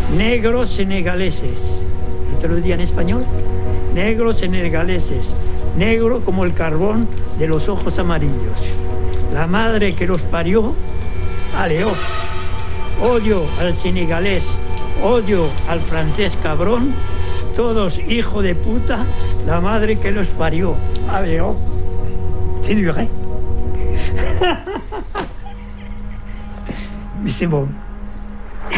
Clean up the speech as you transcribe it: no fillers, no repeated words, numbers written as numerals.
Negros senegaleses. ¿Y te lo diría en español? Negros senegaleses. Negro como el carbón de los ojos amarillos. La madre que los parió, aleó. Odio al senegalés, odio al francés cabrón, todos hijo de puta, la madre que los parió, aleó. C'est dur, hein? Mais c'est bon.